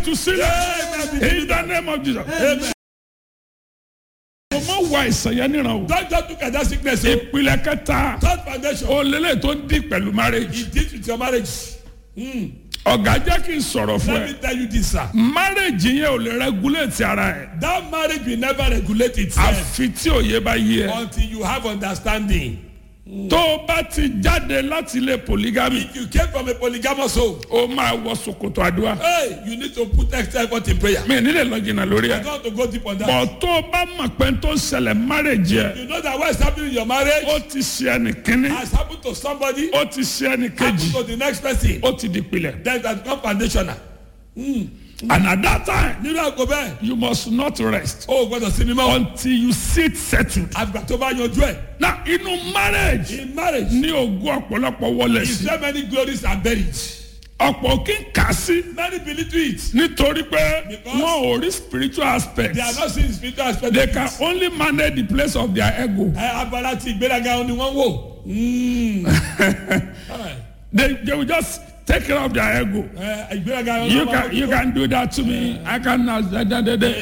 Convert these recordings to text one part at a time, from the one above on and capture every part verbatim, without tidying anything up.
ìtúsílẹ̀. In the name of Jesus. Amen. o ma wá ìsàn yẹn níran o. Don't just look at that sickness. o. ìpìlẹ̀ kẹta. Third foundation. o lélẹ̀ tó ń di pẹ̀lú marriage. It deals with your marriage. Mm. ọ̀gá jẹ́ kí n sọ̀rọ̀ fún Let me ẹ. tell you this, sir. marriage yẹn ò lè regulate ara ẹ̀. That marriage will never regulate itself àfi tí òye bá yé ẹ. until you have understanding. tó o bá ti jáde láti ilé polygamy. If you came from a polygamous home, o máa wọ ṣòkòtò àdúrà. hey, you need to put extra effort in prayer. mi ò ní lè lọ jìnnà lórí I ẹ. don't want to go deep on that. bọ̀ tó o bá mọ̀ pé tó ń ṣẹlẹ̀ marriage yẹ. You know that what is happening in your marriage ó ti ṣe ẹnì kínní. has happened to somebody, ó ti ṣe ẹnì happened kejì. to the next person. ó ti di pilẹ̀. Then that become foundational. and at that time Nínú àgọ́ bẹ́ẹ̀, you must not rest o ò gbọ́dọ̀ sinmi mọ́. until you sit settled. Àgbà tó bá yanjú ẹ̀. na inú marriage In marriage, ní ogún ọ̀pọ̀lọpọ̀ wọlé is sí. there many glories are buried. ọ̀pọ̀ kí n kà sí Many believe to it. nítorí pé Because wọn ò rí spiritual aspect. They are not seeing spiritual aspect. they of can it. only manage the place of their ego. Ẹ abala ti ìgbéraga ni wọ́n wò. Mm. Alright. they they will just take care of their ego. Ẹ ìgbéraga ni you wọ́n can you can do that to me. I can na da da da da.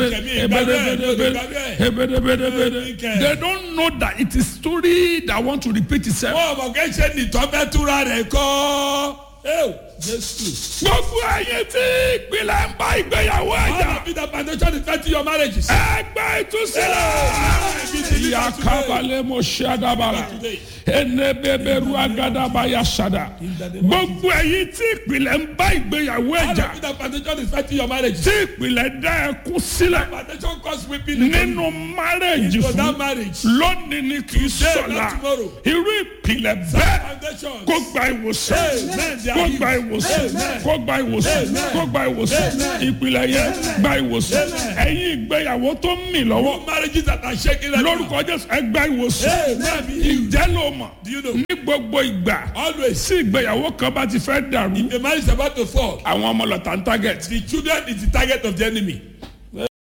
They don't know that it is story that want to repeat itself. Wọ́n mọ̀ kẹ́ ṣe ní tọ́fẹ́ túra rẹ̀ kọ́. Ẹ Jésù. gbogbo ẹyin tí ìpìlẹ̀ ń bá ìgbéyàwó All ẹ̀jà. of it the foundation is thirty your marriages. ẹgbẹ́ ìtúsílẹ̀. ìyá kábàlẹ̀ mo ṣe àdàbàrà. ẹnẹ́bẹ̀bẹ̀rù àgàdàbà yà sàdà. gbogbo ẹyin tí ìpìlẹ̀ ń bá ìgbéyàwó All ẹ̀jà. of it the foundation is thirty your marriages. tí ìpìlẹ̀ dá ẹkún sílẹ̀. Foundation cause weeping. nínú marriage Into fún that marriage. lónìí ni kì í sọ̀la. not tomorrow. irú ìpìlẹ̀ bẹ́ẹ̀ Foundation. kó gba ìwòsàn. Amen. They kó are gba healed. ìwòsàn. Amen. kó gba ìwòsàn. Amen. kó gba ìwòsàn. Amen. ìpìlẹ̀ yẹn gba ìwòsàn. Amen. ẹ̀yin ìgbéyàwó tó ń mì lọ́wọ́. All marriages that are shaking right now. lórúkọ Jésù ẹ gba ìwòsàn. Amen. ìjẹ́ ló mọ̀. Do you know? ní gbogbo ìgbà Always. tí ìgbéyàwó kan bá ti fẹ́ dàrú. If the marriage is about to fall, àwọn ọmọ lọ́tà ń target. the children is the target of the enemy.